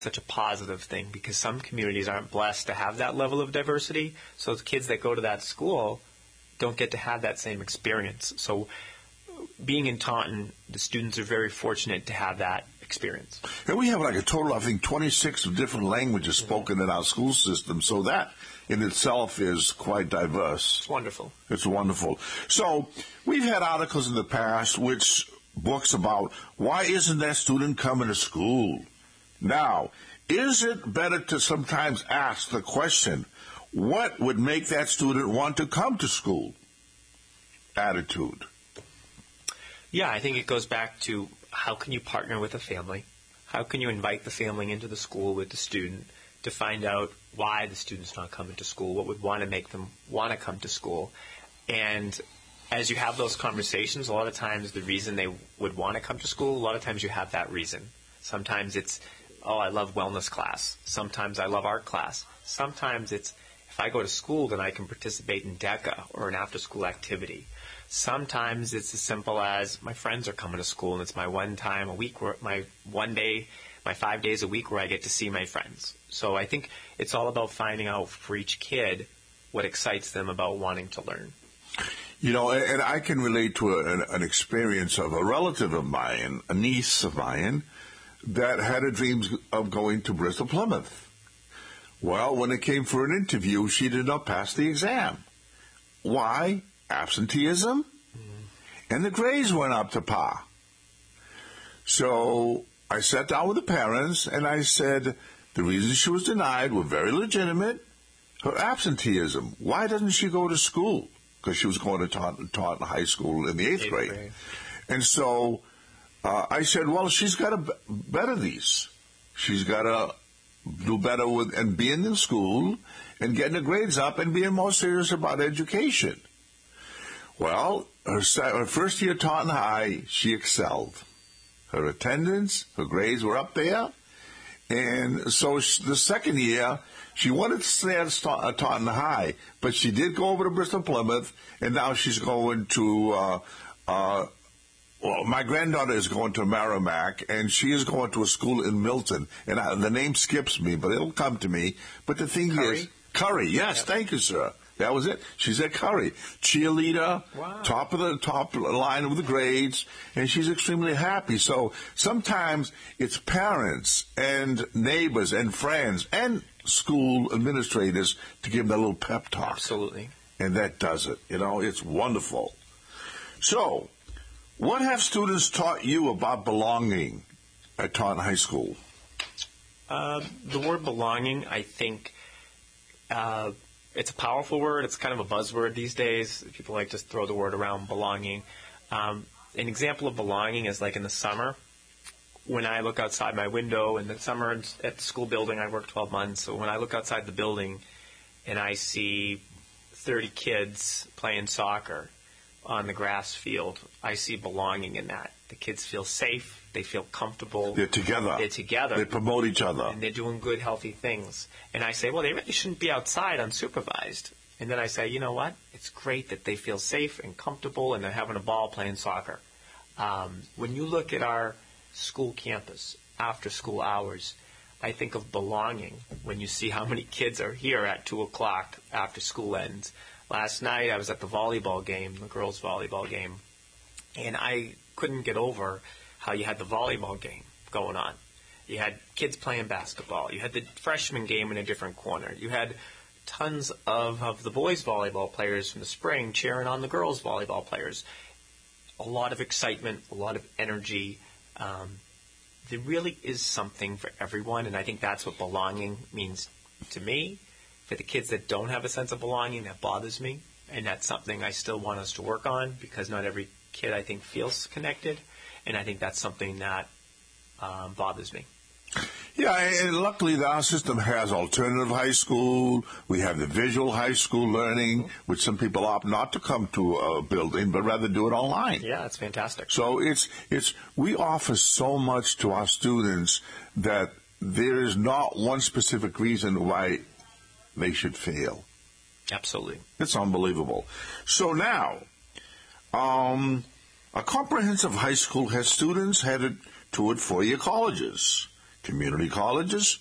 such a positive thing because some communities aren't blessed to have that level of diversity. So the kids that go to that school don't get to have that same experience. So being in Taunton, the students are very fortunate to have that experience. And we have like a total, I think, 26 different languages spoken in our school system. So that in itself is quite diverse. It's wonderful. It's wonderful. So we've had articles in the past, books about why isn't that student coming to school? Now, is it better to sometimes ask the question, what would make that student want to come to school? Attitude. Yeah, I think it goes back to how can you partner with a family? How can you invite the family into the school with the student to find out why the student's not coming to school? What would want to make them want to come to school? And as you have those conversations, a lot of times the reason they would want to come to school, a lot of times you have that reason. Sometimes it's, oh, I love wellness class. Sometimes I love art class. Sometimes it's, if I go to school, then I can participate in DECA or an after-school activity. Sometimes it's as simple as my friends are coming to school and it's my one time a week, my 5 days a week where I get to see my friends. So I think it's all about finding out for each kid what excites them about wanting to learn. You know, and I can relate to an experience of a relative of mine, a niece of mine, that had a dream of going to Bristol Plymouth. Well, when it came for an interview, she did not pass the exam. Why? Absenteeism? And the grades weren't up to par. So I sat down with the parents and I said the reasons she was denied were very legitimate. Her absenteeism. Why doesn't she go to school? Because she was going to Taunton High School in the eighth grade. And so I said, well, she's got to better these. She's got to do better with and being in school and getting the grades up and being more serious about education. Well, her first year at Taunton High, she excelled. Her attendance, her grades were up there. And so the second year, she wanted to stay at Taunton High, but she did go over to Bristol Plymouth, and now she's going to well, my granddaughter is going to Merrimack, and she is going to a school in Milton. And the name skips me, but it'll come to me. But the thing is, Curry, yes, yep. Thank you, sir. That was it. She's at Curry. Cheerleader, wow. Top line of the grades, and she's extremely happy. So sometimes it's parents and neighbors and friends and school administrators to give them a little pep talk. Absolutely. And that does it. You know, it's wonderful. So, what have students taught you about belonging at Taunton High School? The word belonging, I think, it's a powerful word. It's kind of a buzzword these days. People like to throw the word around, belonging. An example of belonging is like in the summer, when I look outside my window in the summer at the school building, I work 12 months. So when I look outside the building and I see 30 kids playing soccer on the grass field, I see belonging in that. The kids feel safe. They feel comfortable. They're together. They promote each other. And they're doing good, healthy things. And I say, well, they really shouldn't be outside unsupervised. And then I say, you know what? It's great that they feel safe and comfortable and they're having a ball playing soccer. When you look at our school campus after school hours, I think of belonging when you see how many kids are here at 2 o'clock after school ends. Last night I was at the volleyball game, the girls' volleyball game, and I couldn't get over how you had the volleyball game going on. You had kids playing basketball. You had the freshman game in a different corner. You had tons of the boys' volleyball players from the spring cheering on the girls' volleyball players. A lot of excitement, a lot of energy. There really is something for everyone, and I think that's what belonging means to me. For the kids that don't have a sense of belonging, that bothers me, and that's something I still want us to work on because not every kid, I think, feels connected, and I think that's something that bothers me. Yeah, and luckily our system has alternative high school. We have the visual high school learning, which some people opt not to come to a building, but rather do it online. Yeah, it's fantastic. So we offer so much to our students that there is not one specific reason why they should fail. Absolutely. It's unbelievable. So now, a comprehensive high school has students headed toward four-year colleges. Community colleges